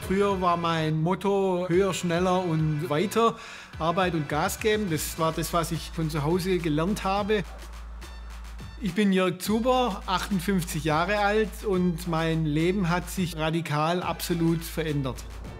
Früher war mein Motto höher, schneller und weiter. Arbeit und Gas geben, das war das, was ich von zu Hause gelernt habe. Ich bin Jörg Zuber, 58 Jahre alt und mein Leben hat sich radikal absolut verändert.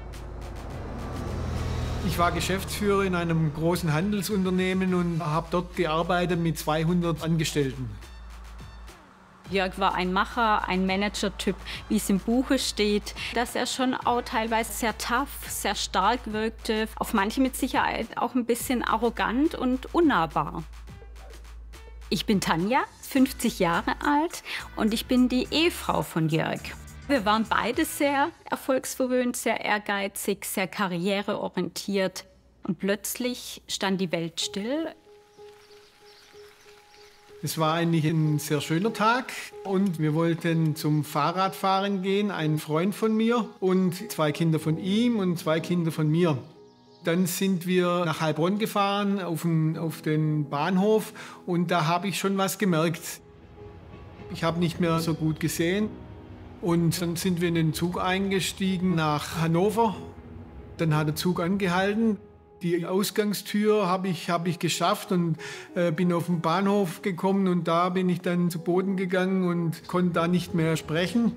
Ich war Geschäftsführer in einem großen Handelsunternehmen und habe dort gearbeitet mit 200 Angestellten. Jörg war ein Macher, ein Manager-Typ, wie es im Buche steht, dass er schon auch teilweise sehr tough, sehr stark wirkte, auf manche mit Sicherheit auch ein bisschen arrogant und unnahbar. Ich bin Tanja, 50 Jahre alt und ich bin die Ehefrau von Jörg. Wir waren beide sehr erfolgsverwöhnt, sehr ehrgeizig, sehr karriereorientiert und plötzlich stand die Welt still. Es war eigentlich ein sehr schöner Tag und wir wollten zum Fahrradfahren gehen, ein Freund von mir und 2 Kinder von ihm und 2 Kinder von mir. Dann sind wir nach Heilbronn gefahren auf den Bahnhof und da habe ich schon was gemerkt. Ich habe nicht mehr so gut gesehen und dann sind wir in den Zug eingestiegen nach Hannover. Dann hat der Zug angehalten. Die Ausgangstür habe ich geschafft und bin auf den Bahnhof gekommen und da bin ich dann zu Boden gegangen und konnte da nicht mehr sprechen.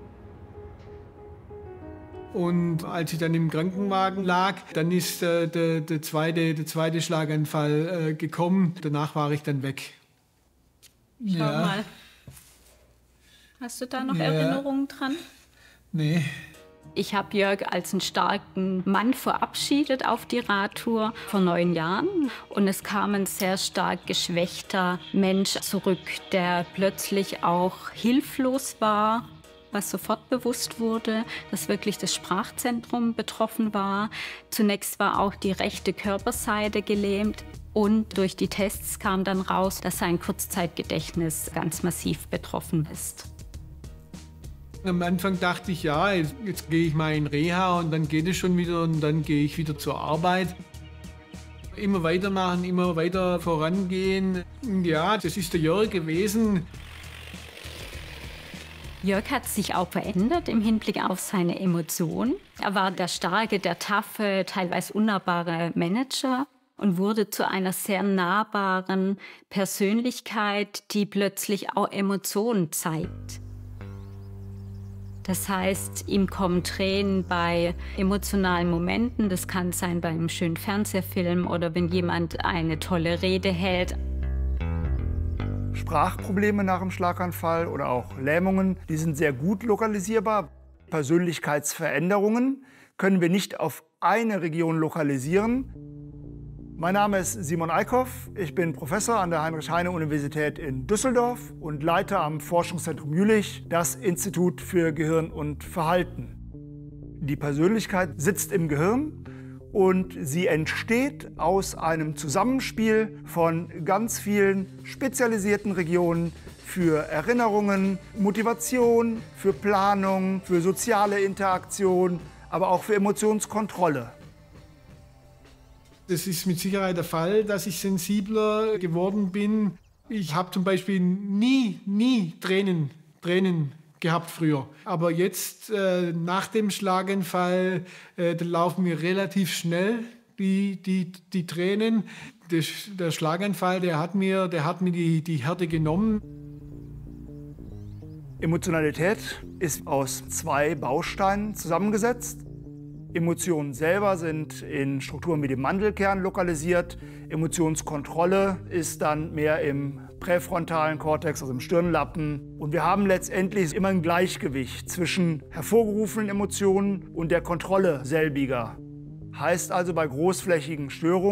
Und als ich dann im Krankenwagen lag, dann ist der zweite Schlaganfall gekommen. Danach war ich dann weg. Schau mal. Hast du da noch Erinnerungen dran? Nee. Ich habe Jörg als einen starken Mann verabschiedet auf die Radtour vor 9 Jahren. Und es kam ein sehr stark geschwächter Mensch zurück, der plötzlich auch hilflos war, was sofort bewusst wurde, dass wirklich das Sprachzentrum betroffen war. Zunächst war auch die rechte Körperseite gelähmt. Und durch die Tests kam dann raus, dass sein Kurzzeitgedächtnis ganz massiv betroffen ist. Am Anfang dachte ich, ja, jetzt gehe ich mal in Reha und dann geht es schon wieder und dann gehe ich wieder zur Arbeit. Immer weitermachen, immer weiter vorangehen. Ja, das ist der Jörg gewesen. Jörg hat sich auch verändert im Hinblick auf seine Emotionen. Er war der starke, der taffe, teilweise unnahbare Manager und wurde zu einer sehr nahbaren Persönlichkeit, die plötzlich auch Emotionen zeigt. Das heißt, ihm kommen Tränen bei emotionalen Momenten. Das kann sein bei einem schönen Fernsehfilm oder wenn jemand eine tolle Rede hält. Sprachprobleme nach dem Schlaganfall oder auch Lähmungen, die sind sehr gut lokalisierbar. Persönlichkeitsveränderungen können wir nicht auf eine Region lokalisieren. Mein Name ist Simon Eickhoff. Ich bin Professor an der Heinrich-Heine-Universität in Düsseldorf und leite am Forschungszentrum Jülich das Institut für Gehirn und Verhalten. Die Persönlichkeit sitzt im Gehirn und sie entsteht aus einem Zusammenspiel von ganz vielen spezialisierten Regionen für Erinnerungen, Motivation, für Planung, für soziale Interaktion, aber auch für Emotionskontrolle. Das ist mit Sicherheit der Fall, dass ich sensibler geworden bin. Ich habe zum Beispiel nie Tränen gehabt früher. Aber jetzt, nach dem Schlaganfall, da laufen mir relativ schnell die Tränen. Der Schlaganfall, der hat mir die Härte genommen. Emotionalität ist aus 2 Bausteinen zusammengesetzt. Emotionen selber sind in Strukturen wie dem Mandelkern lokalisiert. Emotionskontrolle ist dann mehr im präfrontalen Kortex, also im Stirnlappen. Und wir haben letztendlich immer ein Gleichgewicht zwischen hervorgerufenen Emotionen und der Kontrolle selbiger. Heißt also bei großflächigen Störungen,